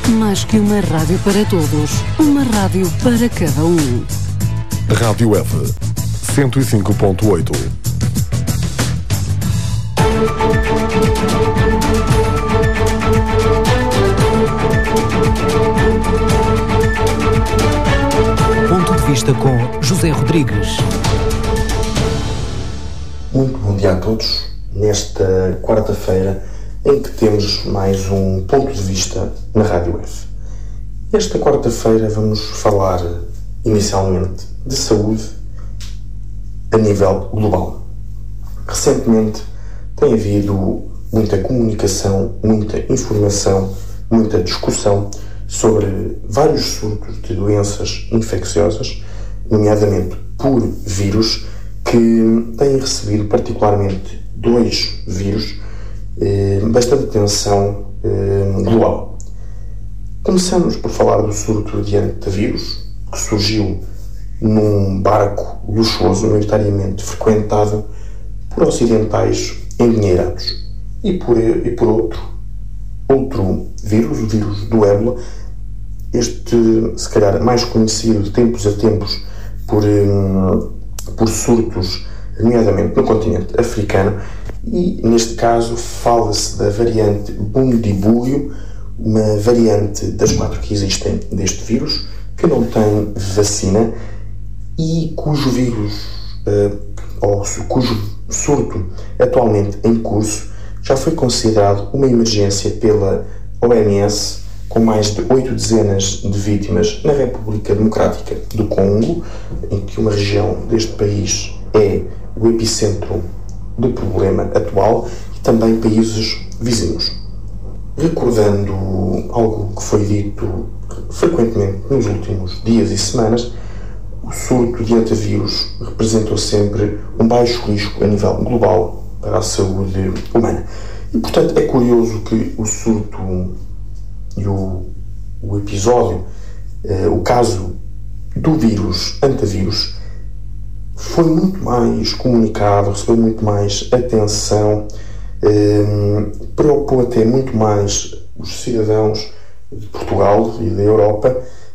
Mais que uma rádio para todos, uma rádio para cada um. Rádio F 105.8. Ponto de vista com José Rodrigues. Muito bom dia a todos, nesta quarta-feira em que temos mais um ponto de vista na Rádio F. Esta quarta-feira vamos falar inicialmente de saúde a nível global. Recentemente tem havido muita comunicação, muita informação, muita discussão sobre vários surtos de doenças infecciosas, nomeadamente por vírus, que têm recebido particularmente dois vírus bastante atenção global. Começamos por falar do surto de hantavirus, que surgiu num barco luxuoso, maioritariamente frequentado por ocidentais endinheirados. E por outro vírus, o vírus do ébola, este, se calhar, mais conhecido de tempos a tempos por surtos, nomeadamente no continente africano, e neste caso fala-se da variante Bundibugyo, uma variante das 4 que existem deste vírus, que não tem vacina e cujo surto atualmente em curso já foi considerado uma emergência pela OMS, com mais de 8 dezenas de vítimas na República Democrática do Congo, em que uma região deste país é o epicentro do problema atual, e também países vizinhos. Recordando algo que foi dito frequentemente nos últimos dias e semanas, o surto de hantavirus representou sempre um baixo risco a nível global para a saúde humana. E, portanto, é curioso que o surto e o episódio, o caso do vírus hantavirus, foi muito mais comunicado, recebeu muito mais atenção, preocupou até muito mais os cidadãos de Portugal e da Europa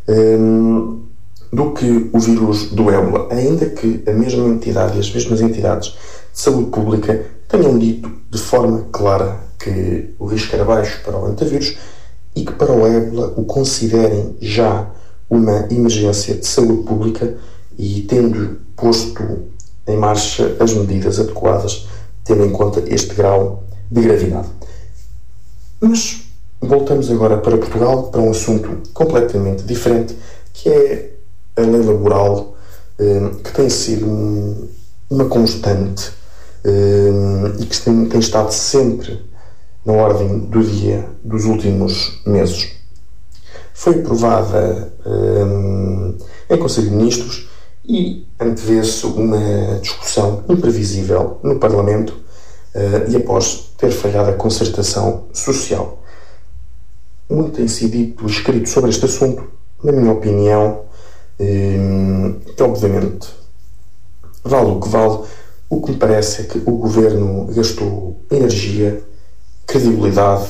do que o vírus do ébola, ainda que a mesma entidade e as mesmas entidades de saúde pública tenham dito de forma clara que o risco era baixo para o hantavirus e que para o ébola o considerem já uma emergência de saúde pública, e tendo posto em marcha as medidas adequadas, tendo em conta este grau de gravidade. Mas voltamos agora para Portugal, para um assunto completamente diferente, que é a lei laboral, que tem sido uma constante e que tem estado sempre na ordem do dia dos últimos meses. Foi aprovada em Conselho de Ministros e antevê-se uma discussão imprevisível no Parlamento e após ter falhado a concertação social. Muito tem sido dito e escrito sobre este assunto. Na minha opinião, que obviamente vale o que vale, o que me parece é que o Governo gastou energia, credibilidade,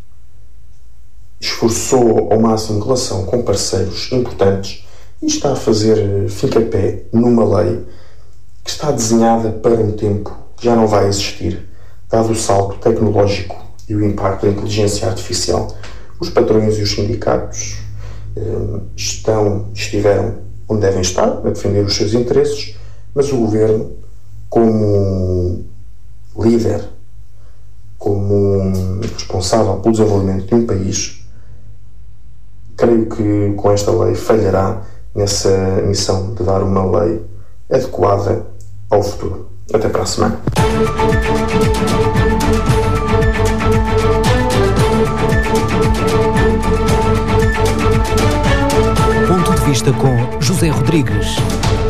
esforçou ao máximo relação com parceiros importantes e está a fazer fincapé numa lei que está desenhada para um tempo que já não vai existir, dado o salto tecnológico e o impacto da inteligência artificial. Os patrões e os sindicatos estiveram onde devem estar, a defender os seus interesses, mas o Governo, como líder, como responsável pelo desenvolvimento de um país, creio que com esta lei falhará nessa missão de dar uma lei adequada ao futuro. Até para a semana. Ponto de vista com José Rodrigues.